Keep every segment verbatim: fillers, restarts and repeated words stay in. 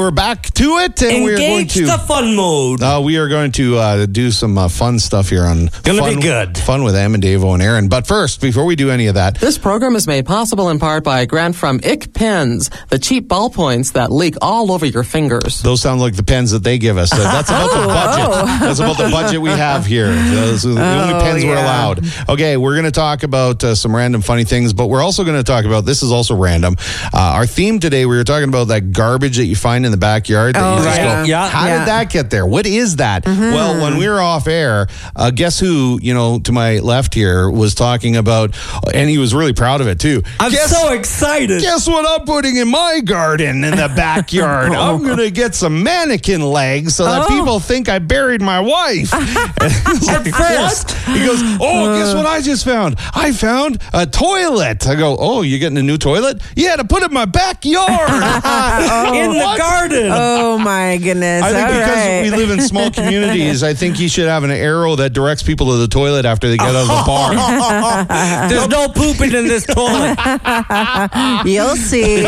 we're back to it, and we're going Engage to the fun mode. Uh, we are going to uh, do some uh, fun stuff here on Gonna fun, be good. Fun with Em and Davo and Aaron. But first, before we do any of that, This program is made possible in part by a grant from I C Pens, the cheap ballpoints that leak all over your fingers. those sound like the pens that they give us. Uh, that's about the budget. That's about the budget we have here. Those are the only Oh, pens we're yeah. allowed. Okay, we're going to talk about uh, some random funny things, but we're also going to talk about, this is also random. Uh, our theme today, we were talking about that garbage that you find in the backyard. That Oh, you just yeah. go, Yeah. how Yeah. did that get there? What is that? Well, when we were off air, uh, guess who, you know, to my left here was talking about, and he was really proud of it too. I'm guess, so excited. Guess what I'm putting in my garden in the backyard? I'm going to get some mannequin legs so that Oh. people think I buried my wife. At first. He goes, oh, guess what I just found? I found a toilet. I go, oh, you're getting a new toilet? Yeah, to put in my backyard. In the What? garden. Oh my goodness! I think All because right. we live in small communities, I think he should have an arrow that directs people to the toilet after they get out of the bar. There's no pooping in this toilet. You'll see.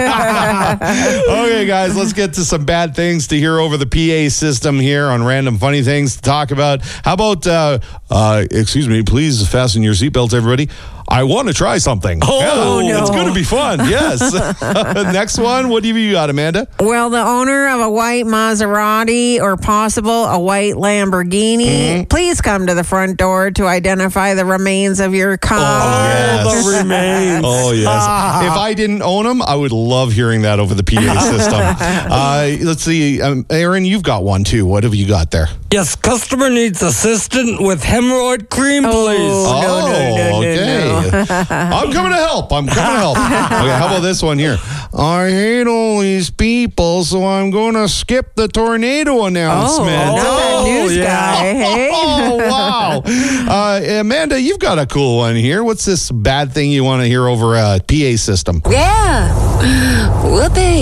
Okay, guys, let's get to some bad things to hear over the P A system here on Random Funny Things to talk about. How about, uh, uh, excuse me, please fasten your seatbelts, everybody. I want to try something. Oh, yeah, no. It's going to be fun. Yes. Next one. What have you got, Amanda? Well, the owner of a white Maserati or possible a white Lamborghini, Mm-hmm. please come to the front door to identify the remains of your car. yes. The remains. Oh, yes. If I didn't own them, I would love hearing that over the P A system. Uh, let's see. Um, Aaron, you've got one, too. What have you got there? Yes, customer needs assistant with hemorrhoid cream, please. Oh, no, no, no, no, okay. no. I'm coming to help. I'm coming to help. Okay, how about this one here? I hate all these people, so I'm going to skip the tornado Oh, announcement. not that Oh, news yeah. guy, hey? Oh, wow. Uh, Amanda, you've got a cool one here. What's this bad thing you want to hear over a P A system? Yeah. Whoopee.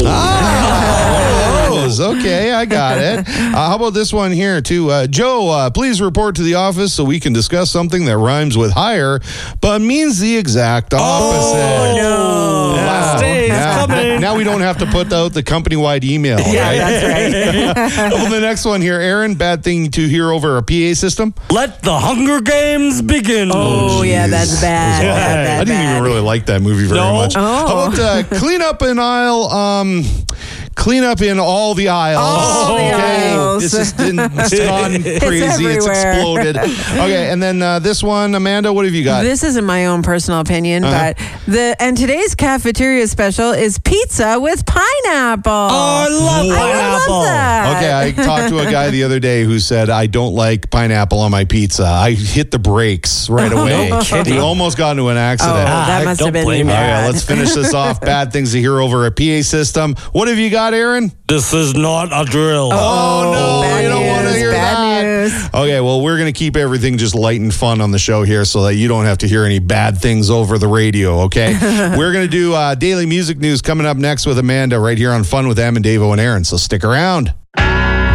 Ah, one of those. Okay, I got it. Uh, how about this one here, too? Uh, Joe, uh, please report to the office so we can discuss something that rhymes with hire, but means the exact opposite. Oh, no. Last day's now, coming. now we don't have to put out the company-wide email, Yeah, right? that's right. Well, the next one here, Aaron, bad thing to hear over a P A system? Let the Hunger Games begin. Oh, yeah, that's bad. Yeah. bad, bad, I didn't bad. even really like that movie very No? much. Oh. How about uh, clean up an aisle? Um, clean up in all the aisles. All the aisles. It's just been, it's gone crazy. It's, everywhere. exploded. Okay, and then uh, this one, Amanda, what have you got? This isn't my own personal opinion, Uh-huh. but the and today's cafeteria special is pizza with pineapple. Oh, I love I pineapple. love that. Okay, I talked to a guy the other day who said, I don't like pineapple on my pizza. I hit the brakes right away. No kidding. He almost got into an Oh, accident. that I must don't have been blame you. All right, bad. let's finish this off. Bad things to hear over a P A system. What have you got, Aaron? This is not a drill. Oh, no, bad you don't news, want to hear bad that. news. Okay, well, we're going to keep everything just light and fun on the show here so that you don't have to hear any bad things over the radio, okay? We're going to do uh, daily music news coming up next with Amanda right here on Fun with Em and Davo and Aaron, so stick around.